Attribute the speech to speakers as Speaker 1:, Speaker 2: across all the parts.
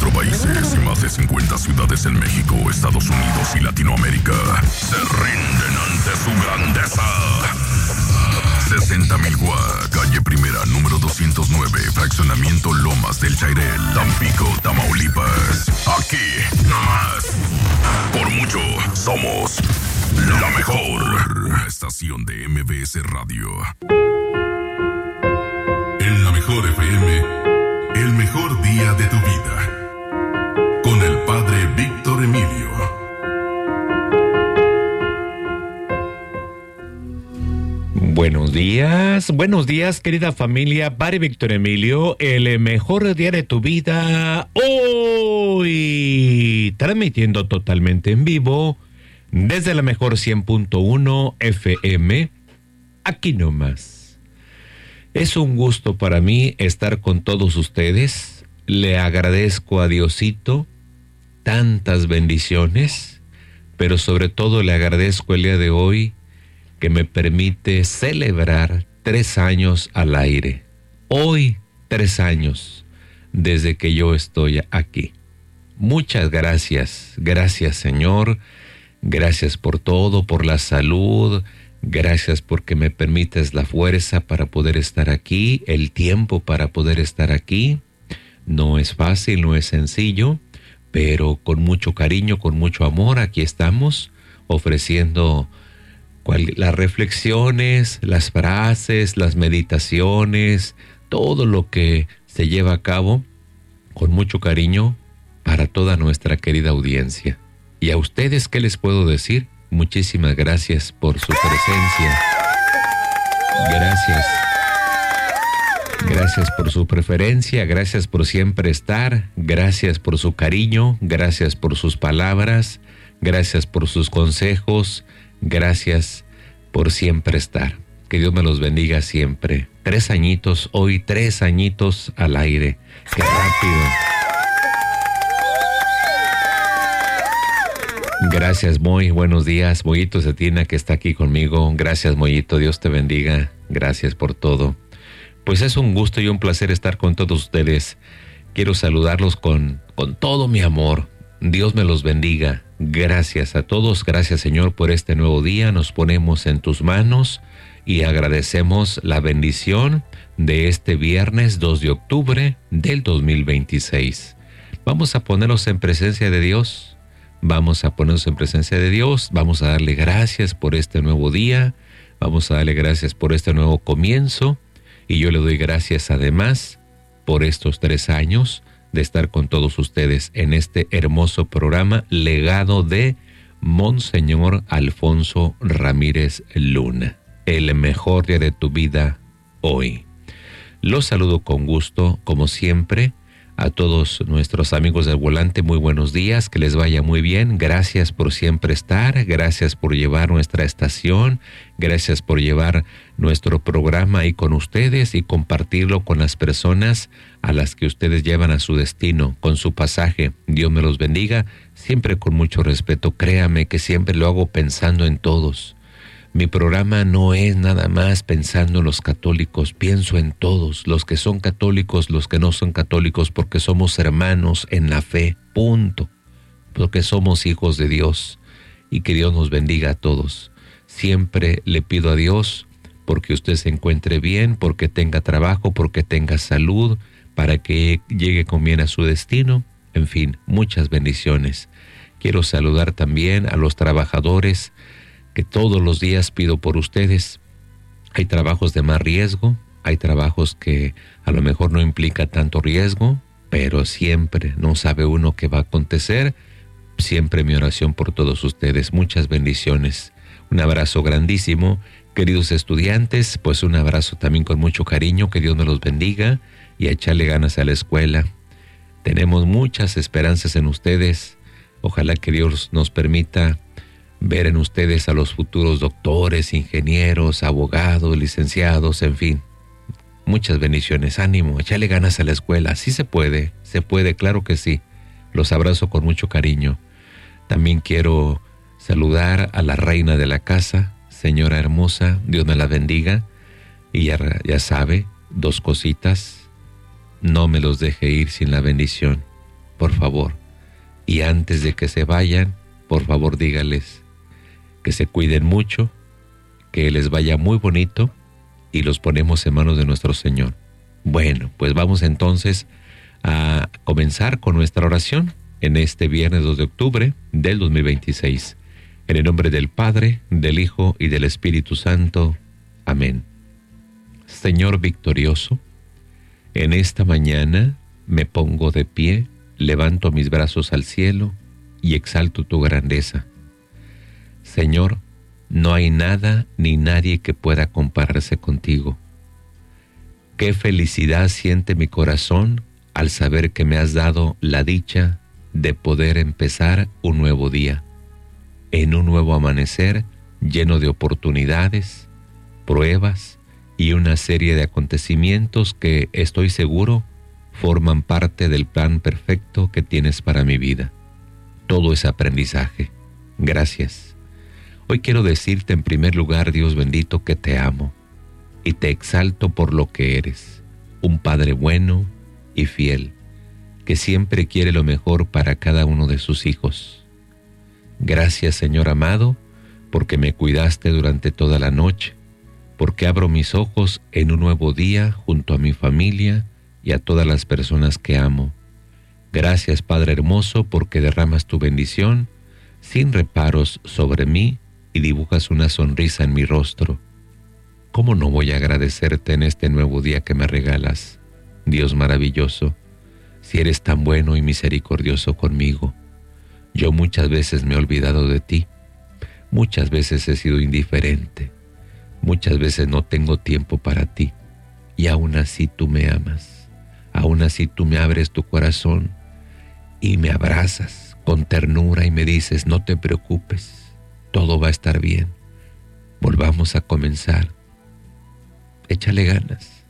Speaker 1: 24 países y más de 50 ciudades en México, Estados Unidos y Latinoamérica se rinden ante su grandeza. 60,000 Guá, calle Primera, número 209, fraccionamiento Lomas del Chairel, Tampico, Tamaulipas. Aquí, nomás. Por mucho, somos la mejor estación de MBS Radio. En la mejor FM, el mejor día de tu vida. Con el padre Víctor Emilio.
Speaker 2: Buenos días querida familia, padre Víctor Emilio, el mejor día de tu vida, hoy transmitiendo totalmente en vivo desde la mejor 100.1 FM, aquí nomás. Es un gusto para mí estar con todos ustedes, le agradezco a Diosito tantas bendiciones, pero sobre todo le agradezco el día de hoy que me permite celebrar 3 años al aire. Hoy, 3 años desde que yo estoy aquí. Muchas gracias. Gracias, Señor. Gracias por todo, por la salud. Gracias porque me permites la fuerza para poder estar aquí, el tiempo para poder estar aquí. No es fácil, no es sencillo, pero con mucho cariño, con mucho amor, aquí estamos ofreciendo las reflexiones, las frases, las meditaciones, todo lo que se lleva a cabo con mucho cariño para toda nuestra querida audiencia. Y a ustedes, ¿qué les puedo decir? Muchísimas gracias por su presencia. Gracias. Gracias por su preferencia, gracias por siempre estar, gracias por su cariño, gracias por sus palabras, gracias por sus consejos. Gracias por siempre estar. Que Dios me los bendiga siempre. 3 añitos, hoy 3 añitos al aire. ¡Qué rápido! Gracias, Moy. Buenos días. Moyito Cetina, que está aquí conmigo. Gracias, Moyito. Dios te bendiga. Gracias por todo. Pues es un gusto y un placer estar con todos ustedes. Quiero saludarlos con todo mi amor. Dios me los bendiga. Gracias a todos, gracias Señor por este nuevo día. Nos ponemos en tus manos y agradecemos la bendición de este viernes 2 de octubre del 2026. Vamos a ponernos en presencia de Dios. Vamos a ponernos en presencia de Dios. Vamos a darle gracias por este nuevo día. Vamos a darle gracias por este nuevo comienzo. Y yo le doy gracias además por estos 3 años de estar con todos ustedes en este hermoso programa Legado de Monseñor Alfonso Ramírez Luna. El mejor día de tu vida hoy. Los saludo con gusto, como siempre, a todos nuestros amigos del volante. Muy buenos días, que les vaya muy bien. Gracias por siempre estar, gracias por llevar nuestra estación, gracias por llevar nuestro programa ahí con ustedes y compartirlo con las personas a las que ustedes llevan a su destino, con su pasaje. Dios me los bendiga, siempre con mucho respeto. Créame que siempre lo hago pensando en todos. Mi programa no es nada más pensando en los católicos, pienso en todos, los que son católicos, los que no son católicos, porque somos hermanos en la fe, punto. Porque somos hijos de Dios y que Dios nos bendiga a todos. Siempre le pido a Dios porque usted se encuentre bien, porque tenga trabajo, porque tenga salud, para que llegue con bien a su destino. En fin, muchas bendiciones. Quiero saludar también a los trabajadores que todos los días pido por ustedes. Hay trabajos de más riesgo, hay trabajos que a lo mejor no implica tanto riesgo, pero siempre no sabe uno qué va a acontecer. Siempre mi oración por todos ustedes. Muchas bendiciones. Un abrazo grandísimo. Queridos estudiantes, pues un abrazo también con mucho cariño. Que Dios me los bendiga y a echarle ganas a la escuela. Tenemos muchas esperanzas en ustedes. Ojalá que Dios nos permita ver en ustedes a los futuros doctores, ingenieros, abogados, licenciados, en fin. Muchas bendiciones, ánimo, échale ganas a la escuela. Sí se puede, claro que sí. Los abrazo con mucho cariño. También quiero saludar a la reina de la casa, señora hermosa, Dios me la bendiga. Y ya sabe, 2 cositas, no me los deje ir sin la bendición. por favor. Y antes de que se vayan, por favor dígales que se cuiden mucho, que les vaya muy bonito y los ponemos en manos de nuestro Señor. Bueno, pues vamos entonces a comenzar con nuestra oración en este viernes 2 de octubre del 2026. En el nombre del Padre, del Hijo y del Espíritu Santo. Amén. Señor victorioso, en esta mañana me pongo de pie, levanto mis brazos al cielo y exalto tu grandeza. Señor, no hay nada ni nadie que pueda compararse contigo. Qué felicidad siente mi corazón al saber que me has dado la dicha de poder empezar un nuevo día, en un nuevo amanecer lleno de oportunidades, pruebas y una serie de acontecimientos que, estoy seguro, forman parte del plan perfecto que tienes para mi vida. Todo es aprendizaje. Gracias. Hoy quiero decirte en primer lugar, Dios bendito, que te amo y te exalto por lo que eres, un Padre bueno y fiel, que siempre quiere lo mejor para cada uno de sus hijos. Gracias, Señor amado, porque me cuidaste durante toda la noche, porque abro mis ojos en un nuevo día junto a mi familia y a todas las personas que amo. Gracias, Padre hermoso, porque derramas tu bendición sin reparos sobre mí y dibujas una sonrisa en mi rostro. ¿Cómo no voy a agradecerte en este nuevo día que me regalas, Dios maravilloso, si eres tan bueno y misericordioso conmigo? Yo muchas veces me he olvidado de ti, muchas veces he sido indiferente, muchas veces no tengo tiempo para ti, y aún así tú me amas, aún así tú me abres tu corazón y me abrazas con ternura y me dices, no te preocupes, todo va a estar bien, volvamos a comenzar. Échale ganas.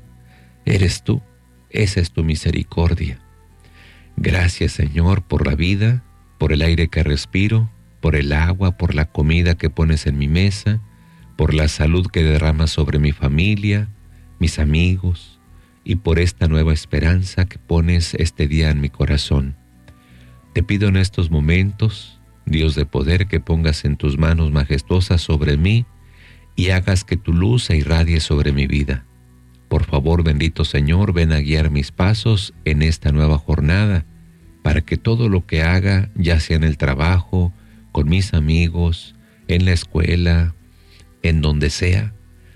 Speaker 2: Eres tú, esa es tu misericordia. Gracias, Señor, por la vida, por el aire que respiro, por el agua, por la comida que pones en mi mesa, por la salud que derramas sobre mi familia, mis amigos, y por esta nueva esperanza que pones este día en mi corazón. Te pido en estos momentos, Dios de poder, que pongas en tus manos majestuosas sobre mí y hagas que tu luz se irradie sobre mi vida. Por favor, bendito Señor, ven a guiar mis pasos en esta nueva jornada, para que todo lo que haga, ya sea en el trabajo, con mis amigos, en la escuela, en donde sea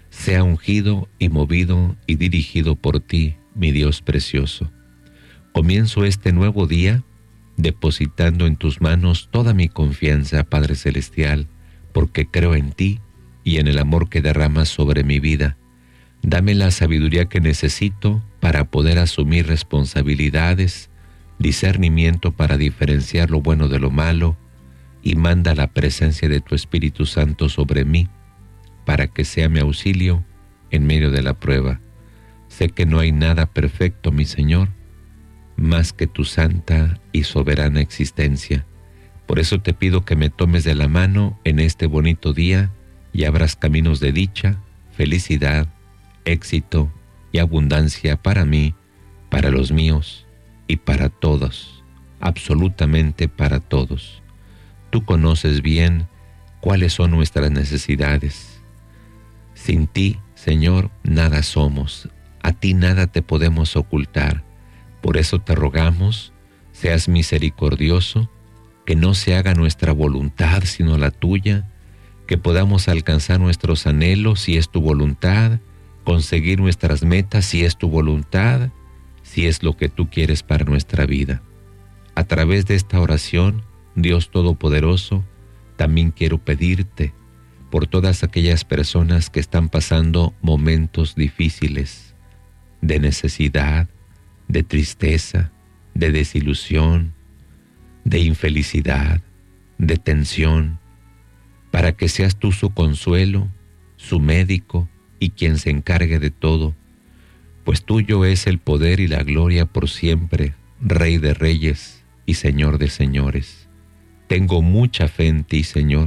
Speaker 2: ungido y movido y dirigido por ti, mi Dios precioso. Comienzo este nuevo día depositando en tus manos toda mi confianza, Padre Celestial, porque creo en ti y en el amor que derramas sobre mi vida. Dame la sabiduría que necesito para poder asumir responsabilidades, discernimiento para diferenciar lo bueno de lo malo, y manda la presencia de tu Espíritu Santo sobre mí, para que sea mi auxilio en medio de la prueba. Sé que no hay nada perfecto, mi Señor, más que tu santa y soberana existencia. Por eso te pido que me tomes de la mano en este bonito día y abras caminos de dicha, felicidad, éxito y abundancia para mí, para los míos y para todos, absolutamente para todos. Tú conoces bien cuáles son nuestras necesidades. Sin ti, Señor, nada somos. A ti nada te podemos ocultar. Por eso te rogamos, seas misericordioso, que no se haga nuestra voluntad sino la tuya, que podamos alcanzar nuestros anhelos si es tu voluntad, conseguir nuestras metas si es tu voluntad, si es lo que tú quieres para nuestra vida. A través de esta oración, Dios Todopoderoso, también quiero pedirte por todas aquellas personas que están pasando momentos difíciles, de necesidad, de tristeza, de desilusión, de infelicidad, de tensión, para que seas tú su consuelo, su médico y quien se encargue de todo, pues tuyo es el poder y la gloria por siempre, Rey de reyes y Señor de señores. Tengo mucha fe en ti, Señor,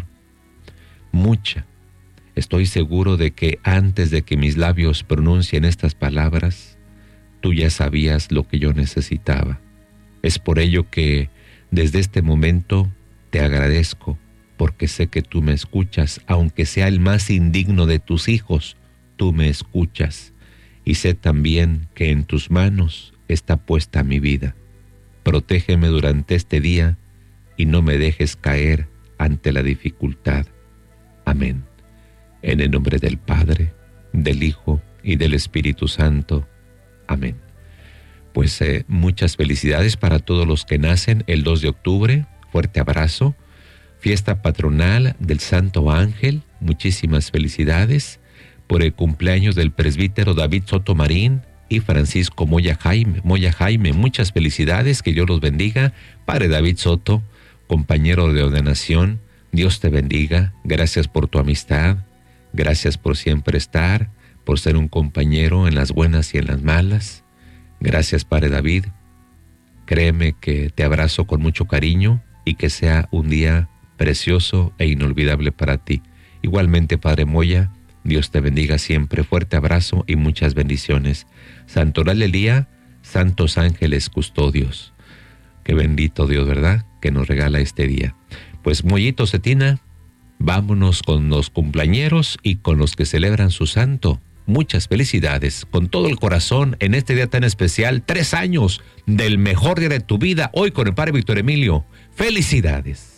Speaker 2: mucha. Estoy seguro de que antes de que mis labios pronuncien estas palabras, tú ya sabías lo que yo necesitaba. Es por ello que desde este momento te agradezco, porque sé que tú me escuchas, aunque sea el más indigno de tus hijos, tú me escuchas. Y sé también que en tus manos está puesta mi vida. Protégeme durante este día y no me dejes caer ante la dificultad. Amén. En el nombre del Padre, del Hijo y del Espíritu Santo. Amén. Pues muchas felicidades para todos los que nacen el 2 de octubre. Fuerte abrazo. Fiesta patronal del Santo Ángel. Muchísimas felicidades por el cumpleaños del presbítero David Soto Marín y Francisco Moya Jaime. Muchas felicidades, que Dios los bendiga. Padre David Soto, compañero de ordenación, Dios te bendiga. Gracias por tu amistad. Gracias por siempre estar, por ser un compañero en las buenas y en las malas. Gracias, Padre David. Créeme que te abrazo con mucho cariño y que sea un día precioso e inolvidable para ti. Igualmente, Padre Moya, Dios te bendiga siempre. Fuerte abrazo y muchas bendiciones. Santoral del día, santos ángeles custodios. Qué bendito Dios, ¿verdad?, que nos regala este día. Pues, Mollito Cetina, vámonos con los cumpleañeros y con los que celebran su santo. Muchas felicidades, con todo el corazón, en este día tan especial. 3 años del mejor día de tu vida, hoy con el Padre Víctor Emilio. ¡Felicidades!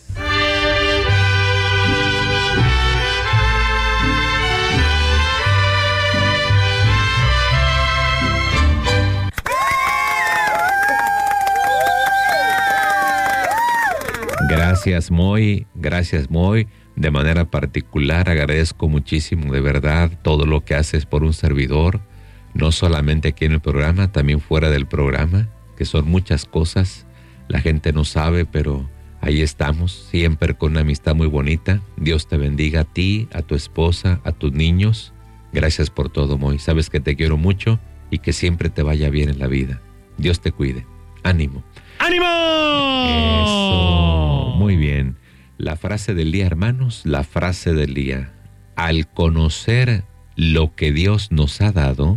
Speaker 2: Gracias, Moy. De manera particular agradezco muchísimo, de verdad, todo lo que haces por un servidor, no solamente aquí en el programa, también fuera del programa, que son muchas cosas. La gente no sabe, pero ahí estamos, siempre con una amistad muy bonita. Dios te bendiga a ti, a tu esposa, a tus niños. Gracias por todo, Moy. Sabes que te quiero mucho y que siempre te vaya bien en la vida. Dios te cuide. Ánimo.
Speaker 3: ¡Ánimo!
Speaker 2: Eso, muy bien. La frase del día, hermanos, la frase del día. Al conocer lo que Dios nos ha dado,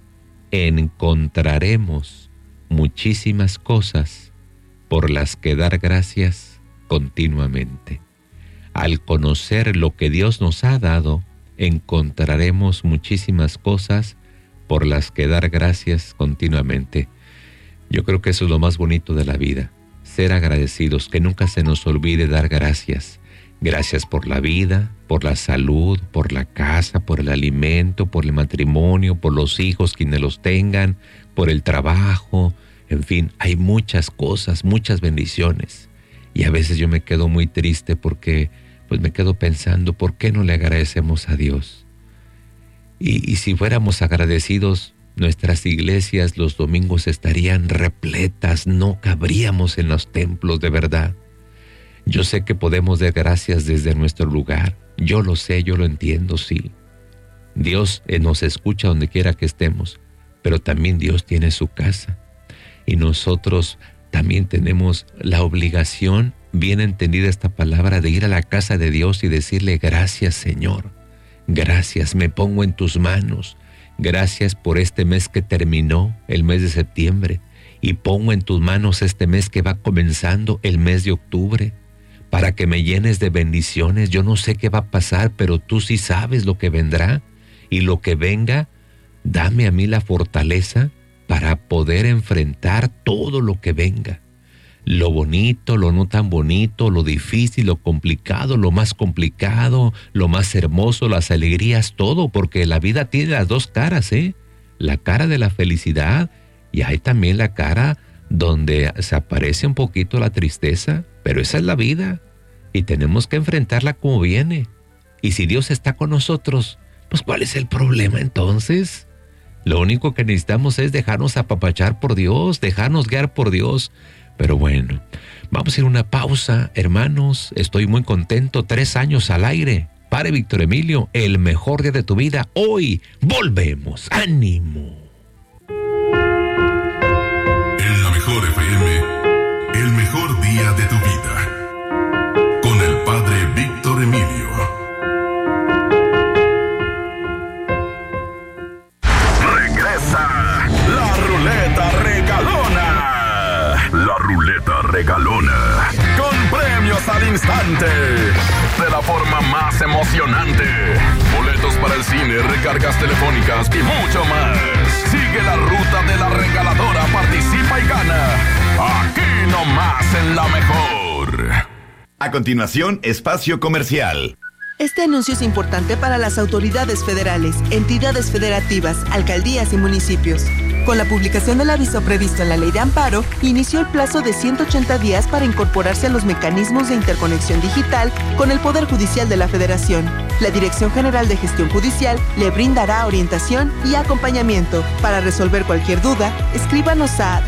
Speaker 2: encontraremos muchísimas cosas por las que dar gracias continuamente. Al conocer lo que Dios nos ha dado, encontraremos muchísimas cosas por las que dar gracias continuamente. Yo creo que eso es lo más bonito de la vida, ser agradecidos, que nunca se nos olvide dar gracias. Gracias por la vida, por la salud, por la casa, por el alimento, por el matrimonio, por los hijos, quienes los tengan, por el trabajo. En fin, hay muchas cosas, muchas bendiciones. Y a veces yo me quedo muy triste porque pues me quedo pensando, ¿por qué no le agradecemos a Dios? Y si fuéramos agradecidos, nuestras iglesias los domingos estarían repletas, no cabríamos en los templos de verdad. Yo sé que podemos dar gracias desde nuestro lugar, yo lo sé, yo lo entiendo, sí. Dios nos escucha donde quiera que estemos, pero también Dios tiene su casa. Y nosotros también tenemos la obligación, bien entendida esta palabra, de ir a la casa de Dios y decirle: gracias, Señor, gracias, me pongo en tus manos. Gracias por este mes que terminó, el mes de septiembre, y pongo en tus manos este mes que va comenzando, el mes de octubre, para que me llenes de bendiciones. Yo no sé qué va a pasar, pero tú sí sabes lo que vendrá, y lo que venga, dame a mí la fortaleza para poder enfrentar todo lo que venga. Lo bonito, lo no tan bonito, lo difícil, lo complicado, lo más complicado, lo más hermoso, las alegrías, todo, porque la vida tiene las dos caras, la cara de la felicidad, y hay también la cara donde se aparece un poquito la tristeza, pero esa es la vida, y tenemos que enfrentarla como viene. Y si Dios está con nosotros, pues ¿cuál es el problema entonces? Lo único que necesitamos es dejarnos apapachar por Dios, dejarnos guiar por Dios. Pero bueno, vamos a ir a una pausa, hermanos. Estoy muy contento, 3 años al aire. Padre Víctor Emilio, el mejor día de tu vida. Hoy volvemos. ¡Ánimo!
Speaker 1: En la mejor FM, el mejor día de tu vida. Con el Padre Víctor Emilio. Regresa la ruleta regalona. La ruleta regalona. Con premios al instante. De la forma más emocionante. Boletos para el cine, recargas telefónicas y mucho más. Sigue la ruta de la regaladora, participa y gana. Aquí nomás en La Mejor.
Speaker 3: A continuación, espacio comercial.
Speaker 4: Este anuncio es importante para las autoridades federales, entidades federativas, alcaldías y municipios. Con la publicación del aviso previsto en la Ley de Amparo, inició el plazo de 180 días para incorporarse a los mecanismos de interconexión digital con el Poder Judicial de la Federación. La Dirección General de Gestión Judicial le brindará orientación y acompañamiento. Para resolver cualquier duda, escríbanos a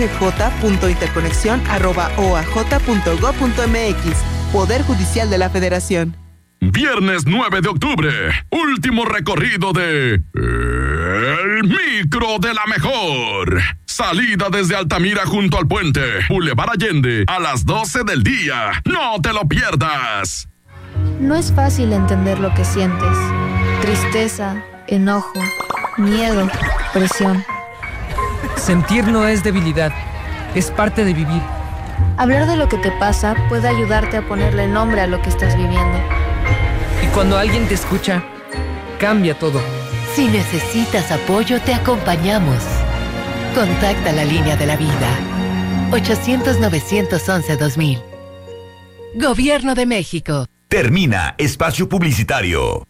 Speaker 4: dggj.interconexión@oaj.gov.mx. Poder Judicial de la Federación.
Speaker 1: Viernes 9 de octubre, último recorrido de El Micro de La Mejor. Salida desde Altamira junto al puente, Boulevard Allende, a las 12 del día. No te lo pierdas.
Speaker 5: No es fácil entender lo que sientes. Tristeza, enojo, miedo, presión.
Speaker 6: Sentir no es debilidad, es parte de vivir.
Speaker 5: Hablar de lo que te pasa puede ayudarte a ponerle nombre a lo que estás viviendo.
Speaker 6: Y cuando alguien te escucha, cambia todo.
Speaker 7: Si necesitas apoyo, te acompañamos. Contacta la línea de la vida. 800-911-2000. Gobierno de México.
Speaker 3: Termina espacio publicitario.